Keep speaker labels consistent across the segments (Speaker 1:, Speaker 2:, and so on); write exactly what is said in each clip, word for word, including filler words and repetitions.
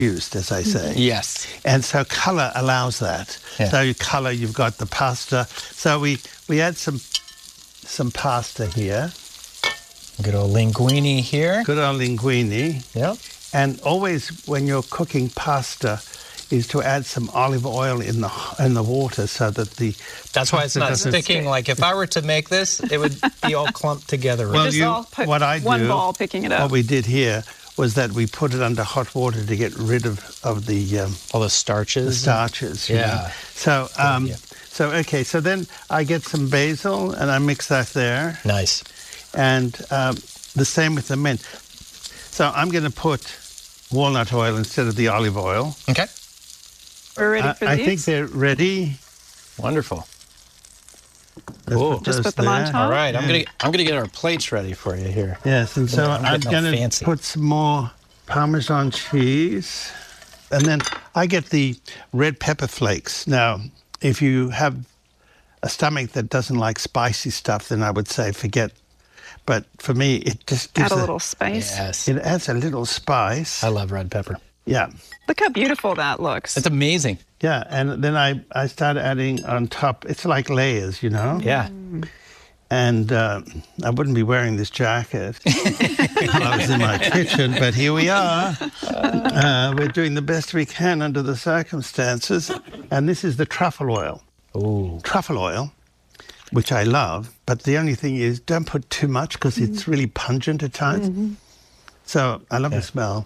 Speaker 1: used, as I say.
Speaker 2: Yes.
Speaker 1: And so color allows that.
Speaker 2: Yeah.
Speaker 1: So you color, you've got the pasta. So we, we add some some pasta here.
Speaker 2: Good old linguine here.
Speaker 1: Good old linguine.
Speaker 2: Yep.
Speaker 1: And always when you're cooking pasta is to add some olive oil in the in the water so that the
Speaker 2: That's why it's not sticking. Like if I were to make this, it would be all clumped together. Right?
Speaker 1: Well,
Speaker 3: Just
Speaker 1: you,
Speaker 3: all put
Speaker 1: what I
Speaker 3: one
Speaker 1: do,
Speaker 3: ball picking it up.
Speaker 1: what we did here was that we put it under hot water to get rid of, of the, um,
Speaker 2: all the starches.
Speaker 1: the starches. you
Speaker 2: Yeah.
Speaker 1: know. So, um,
Speaker 2: idea.
Speaker 1: so okay, so then I get some basil and I mix that there.
Speaker 2: Nice.
Speaker 1: And um, the same with the mint. So I'm going to put walnut oil instead of the olive oil.
Speaker 2: Okay.
Speaker 3: We're ready
Speaker 1: I,
Speaker 3: for
Speaker 1: I
Speaker 3: these.
Speaker 1: think they're ready.
Speaker 2: Wonderful.
Speaker 1: Let's
Speaker 2: Cool.
Speaker 1: put
Speaker 3: Just
Speaker 1: those
Speaker 3: put them on
Speaker 1: there.
Speaker 3: top?
Speaker 2: All right, I'm
Speaker 1: Yeah.
Speaker 2: gonna I'm gonna get our plates ready for you here.
Speaker 1: Yes, and so
Speaker 2: I'm
Speaker 1: I'm
Speaker 2: getting all
Speaker 1: going to
Speaker 2: fancy.
Speaker 1: put some more Parmesan cheese. And then I get the red pepper flakes. Now, if you have a stomach that doesn't like spicy stuff, then I would say forget. But for me, it just gives
Speaker 3: Add a little spice.
Speaker 2: Yes.
Speaker 1: it adds a little spice.
Speaker 2: I love red pepper.
Speaker 1: Yeah.
Speaker 3: Look how beautiful that looks.
Speaker 2: It's amazing.
Speaker 1: Yeah, and then I, I start adding on top. It's like layers, you know?
Speaker 2: Yeah.
Speaker 1: And uh, I wouldn't be wearing this jacket if I was in my kitchen, but here we are. Uh, we're doing the best we can under the circumstances. And this is the truffle oil.
Speaker 2: Ooh.
Speaker 1: Truffle oil, which I love, but the only thing is don't put too much because it's really pungent at times.
Speaker 3: Mm-hmm.
Speaker 1: So I love
Speaker 2: Yeah.
Speaker 1: the smell.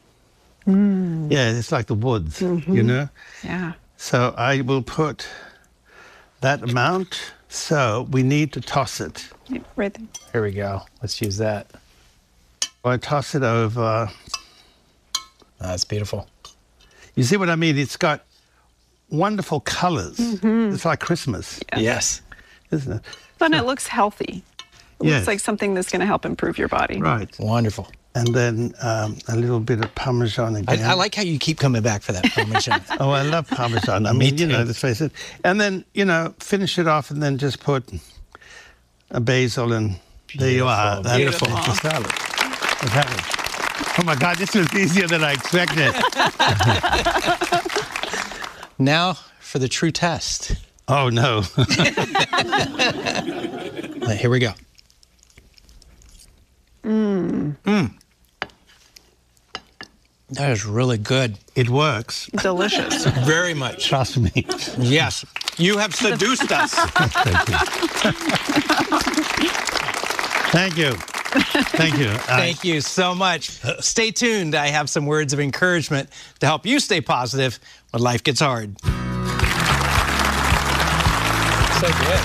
Speaker 3: Mm.
Speaker 1: Yeah, it's like the woods,
Speaker 3: Mm-hmm.
Speaker 1: you know?
Speaker 3: Yeah.
Speaker 1: So I will put that amount. So we need to toss it.
Speaker 3: Yeah, right there.
Speaker 2: Here we go. Let's use that.
Speaker 1: I toss it over.
Speaker 2: Oh, that's beautiful.
Speaker 1: You see what I mean? It's got wonderful colors. It's like Christmas,
Speaker 3: Yes.
Speaker 2: Yes.
Speaker 1: isn't it?
Speaker 3: And it looks healthy. It
Speaker 1: Yes.
Speaker 3: looks like something that's going to help improve your body.
Speaker 1: Right.
Speaker 2: Wonderful.
Speaker 1: And then um, a little bit of Parmesan
Speaker 2: I,
Speaker 1: again.
Speaker 2: I like how you keep coming back for that Parmesan.
Speaker 1: Oh, I love Parmesan. I
Speaker 2: Me
Speaker 1: mean, you know,
Speaker 2: too.
Speaker 1: let's face it. And then, you know, finish it off and then just put a basil and there you are. That's
Speaker 2: Beautiful.
Speaker 1: the salad. The salad. Oh my God, this was easier than I expected.
Speaker 2: Now for the true test.
Speaker 1: Oh no.
Speaker 2: Uh, Here we go. Mmm. Mmm. That is really good.
Speaker 1: It works.
Speaker 3: Delicious.
Speaker 2: Very much.
Speaker 1: Trust me.
Speaker 2: Yes. You have seduced us.
Speaker 1: Thank you. Thank you. I-
Speaker 2: Thank you so much. Uh, Stay tuned. I have some words of encouragement to help you stay positive when life gets hard. So good.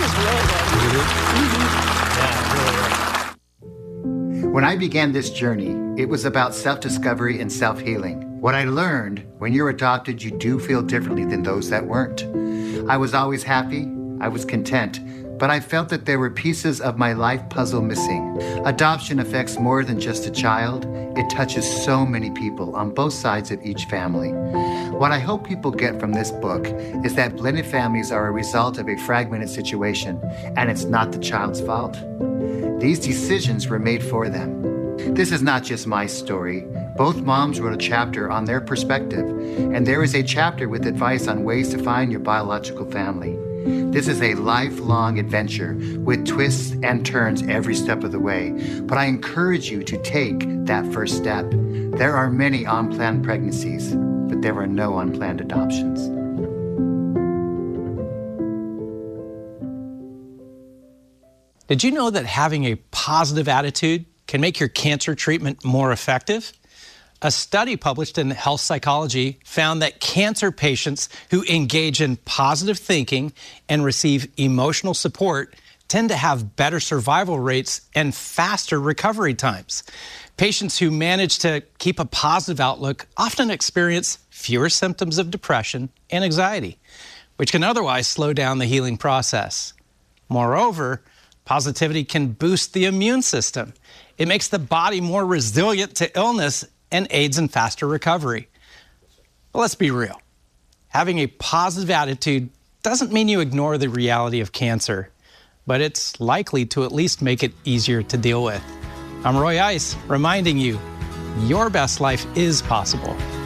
Speaker 2: Yeah, really good.
Speaker 4: When I began this journey, it was about self-discovery and self-healing. What I learned, when you're adopted, you do feel differently than those that weren't. I was always happy, I was content, but I felt that there were pieces of my life puzzle missing. Adoption affects more than just a child. It touches so many people on both sides of each family. What I hope people get from this book is that blended families are a result of a fragmented situation, and it's not the child's fault. These decisions were made for them. This is not just my story. Both moms wrote a chapter on their perspective, and there is a chapter with advice on ways to find your biological family. This is a lifelong adventure with twists and turns every step of the way, but I encourage you to take that first step. There are many unplanned pregnancies, but there are no unplanned adoptions.
Speaker 2: Did you know that having a positive attitude can make your cancer treatment more effective? A study published in Health Psychology found that cancer patients who engage in positive thinking and receive emotional support tend to have better survival rates and faster recovery times. Patients who manage to keep a positive outlook often experience fewer symptoms of depression and anxiety, which can otherwise slow down the healing process. Moreover, positivity can boost the immune system. It makes the body more resilient to illness and aids in faster recovery. But let's be real. Having a positive attitude doesn't mean you ignore the reality of cancer, but it's likely to at least make it easier to deal with. I'm Roy Ice, reminding you, your best life is possible.